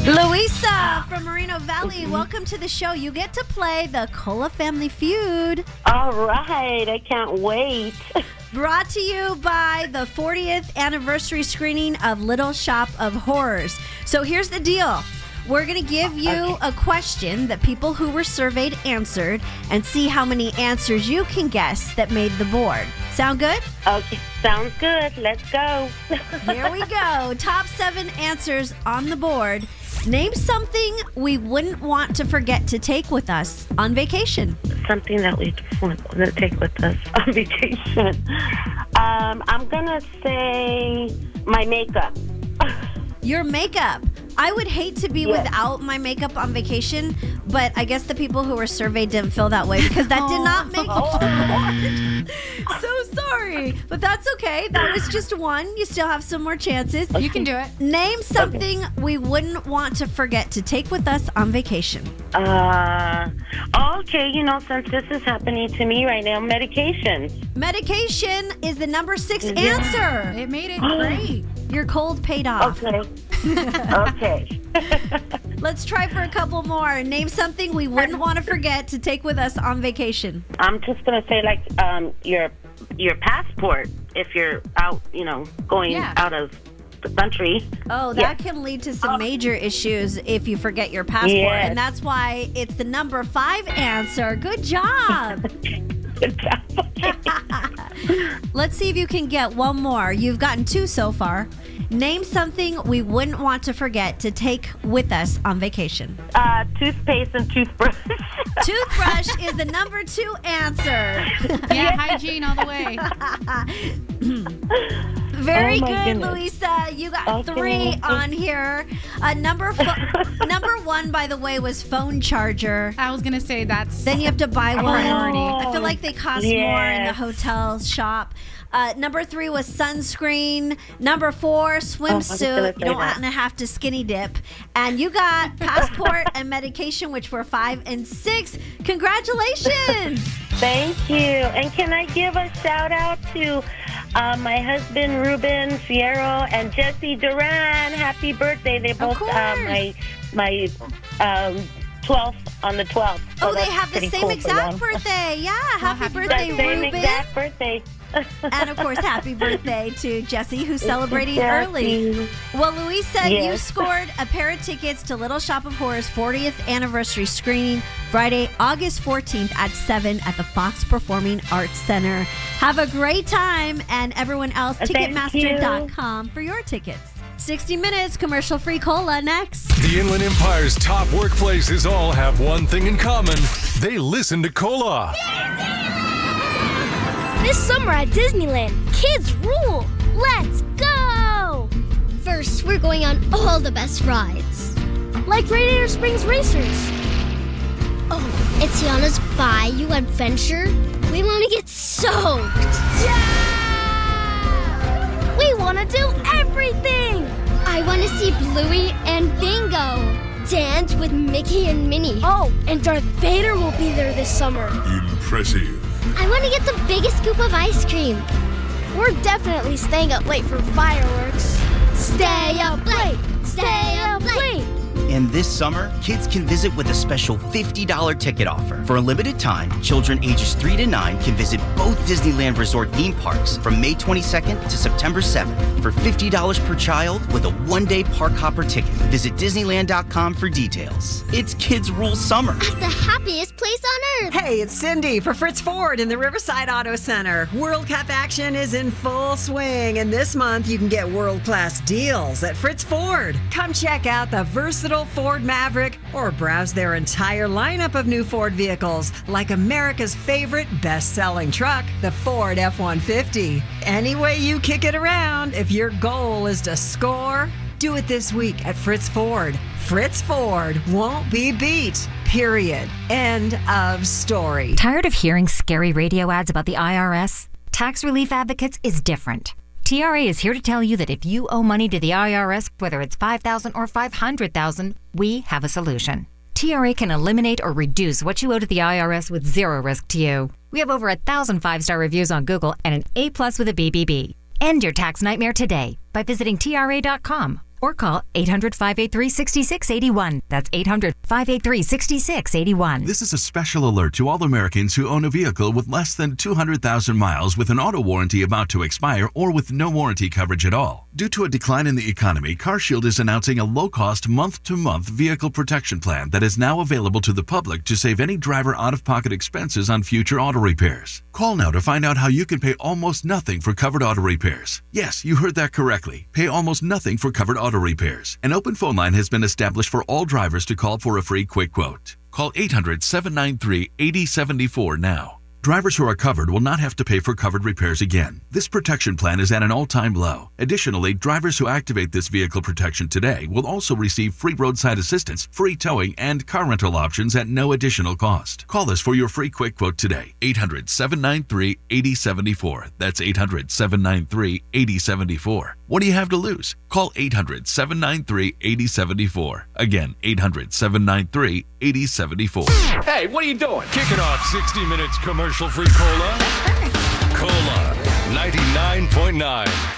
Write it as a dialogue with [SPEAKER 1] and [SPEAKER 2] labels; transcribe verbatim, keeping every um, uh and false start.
[SPEAKER 1] Luisa from Moreno Valley, welcome to the show. You get to play the Cola Family Feud.
[SPEAKER 2] All right, I can't wait.
[SPEAKER 1] Brought to you by the fortieth anniversary screening of Little Shop of Horrors. So here's the deal. We're going to give you okay. a question that people who were surveyed answered and see how many answers you can guess that made the board. Sound good?
[SPEAKER 2] Okay, sounds good. Let's go.
[SPEAKER 1] Here we go. Top seven answers on the board. Name something we wouldn't want to forget to take with us on vacation.
[SPEAKER 2] Something that we want to take with us on vacation. Um, I'm going to say my makeup.
[SPEAKER 1] Your makeup. I would hate to be
[SPEAKER 2] yes.
[SPEAKER 1] without my makeup on vacation, but I guess the people who were surveyed didn't feel that way because that did not make the board. So sorry, but that's okay. That was just one. You still have some more chances.
[SPEAKER 3] Okay. You can do it.
[SPEAKER 1] Name something okay. we wouldn't want to forget to take with us on vacation.
[SPEAKER 2] Uh, okay, you know, since this is happening to me right now, medication.
[SPEAKER 1] Medication is the number six
[SPEAKER 2] yeah.
[SPEAKER 1] answer.
[SPEAKER 3] It made it great.
[SPEAKER 1] Your cold paid off.
[SPEAKER 2] Okay. Okay.
[SPEAKER 1] Let's try for a couple more. Name something we wouldn't want to forget to take with us on vacation.
[SPEAKER 2] I'm just going to say, like, um, your your passport if you're out, you know, going
[SPEAKER 3] yeah.
[SPEAKER 2] out of the country.
[SPEAKER 1] Oh, that
[SPEAKER 2] yeah.
[SPEAKER 1] can lead to some major issues if you forget your passport.
[SPEAKER 2] Yes.
[SPEAKER 1] And that's why it's the number five answer. Good job.
[SPEAKER 2] Good job.
[SPEAKER 1] Let's see if you can get one more. You've gotten two so far. Name something we wouldn't want to forget to take with us on vacation.
[SPEAKER 2] Uh, toothpaste and toothbrush.
[SPEAKER 1] Toothbrush is the number two answer.
[SPEAKER 3] Yeah, hygiene all the way.
[SPEAKER 1] Very
[SPEAKER 2] oh
[SPEAKER 1] good,
[SPEAKER 2] goodness.
[SPEAKER 1] Louisa. You got
[SPEAKER 2] okay.
[SPEAKER 1] three on here. Uh, number fo- number one, by the way, was phone charger.
[SPEAKER 3] I was going to say that's
[SPEAKER 1] Then you have to buy
[SPEAKER 3] a
[SPEAKER 1] one.
[SPEAKER 3] priority.
[SPEAKER 1] I feel like they cost
[SPEAKER 2] yes.
[SPEAKER 1] more in the hotel shop. Uh, number three was sunscreen. Number four, swimsuit. You don't want to have to skinny dip. And you got passport and medication, which were five and six. Congratulations.
[SPEAKER 2] Thank you. And can I give a shout out to uh, my husband, Ruben Fierro, and Jesse Duran? Happy birthday. They both, uh, my, my um, twelfth on the twelfth. So
[SPEAKER 1] oh, they have the same
[SPEAKER 2] cool
[SPEAKER 1] exact birthday. Yeah, happy, happy birthday,
[SPEAKER 2] Ruben. Same
[SPEAKER 1] Ruben.
[SPEAKER 2] exact birthday.
[SPEAKER 1] And, of course, happy birthday to Jesse, who's celebrating
[SPEAKER 2] Jesse.
[SPEAKER 1] early. Well, Louisa,
[SPEAKER 2] yes.
[SPEAKER 1] you scored a pair of tickets to Little Shop of Horrors' fortieth anniversary screening Friday, August fourteenth at seven at the Fox Performing Arts Center. Have a great time, and everyone else, Ticketmaster dot com for your tickets. sixty minutes, commercial-free cola next.
[SPEAKER 4] The Inland Empire's top workplaces all have one thing in common. They listen to Cola.
[SPEAKER 5] This summer at Disneyland, kids rule! Let's go! First, we're going on all the best rides. Like Radiator Springs Racers. Oh, it's Tiana's Bayou Adventure. We want to get soaked. Yeah! We want to do everything! I want to see Bluey and Bingo. Dance with Mickey and Minnie. Oh, and Darth Vader will be there this summer.
[SPEAKER 6] Impressive.
[SPEAKER 5] I want to get the biggest scoop of ice cream. We're definitely staying up late for fireworks. Stay up late! Stay up late!
[SPEAKER 7] And this summer, kids can visit with a special fifty dollars ticket offer. For a limited time, children ages three to nine can visit both Disneyland Resort theme parks from May twenty-second to September seventh for fifty dollars per child with a one-day park hopper ticket. Visit Disneyland dot com for details. It's Kids Rule Summer.
[SPEAKER 5] At the happiest place on earth.
[SPEAKER 8] Hey, it's Cindy for Fritz Ford in the Riverside Auto Center. World Cup action is in full swing, and this month you can get world-class deals at Fritz Ford. Come check out the versatile Ford Maverick or browse their entire lineup of new Ford vehicles, like America's favorite best-selling truck, the Ford F one fifty. Any way you kick it around, if your goal is to score, do it this week at Fritz Ford. Fritz Ford won't be beat. Period. End of story.
[SPEAKER 9] Tired of hearing scary radio ads about the I R S? Tax Relief Advocates is different. T R A is here to tell you that if you owe money to the I R S, whether it's five thousand dollars or five hundred thousand dollars, we have a solution. T R A can eliminate or reduce what you owe to the I R S with zero risk to you. We have over a thousand five-star reviews on Google and an A plus with a B B B. End your tax nightmare today by visiting T R A dot com or call eight hundred, five eight three, six six eight one. That's eight hundred, five eight three, six six eight one.
[SPEAKER 6] This is a special alert to all Americans who own a vehicle with less than two hundred thousand miles with an auto warranty about to expire or with no warranty coverage at all. Due to a decline in the economy, CarShield is announcing a low-cost month-to-month vehicle protection plan that is now available to the public to save any driver out-of-pocket expenses on future auto repairs. Call now to find out how you can pay almost nothing for covered auto repairs. Yes, you heard that correctly. Pay almost nothing for covered auto repairs. An open phone line has been established for all drivers to call for a free quick quote. Call eight hundred, seven nine three, eight zero seven four now. Drivers who are covered will not have to pay for covered repairs again. This protection plan is at an all-time low. Additionally, drivers who activate this vehicle protection today will also receive free roadside assistance, free towing, and car rental options at no additional cost. Call us for your free quick quote today. eight hundred, seven nine three, eight zero seven four. That's eight hundred, seven nine three, eight zero seven four. What do you have to lose? Call eight hundred, seven nine three, eight zero seven four. Again, eight hundred, seven nine three, eight zero seven four.
[SPEAKER 4] Hey, what are you doing? Kicking off sixty minutes commercial-free cola. Cola ninety-nine point nine.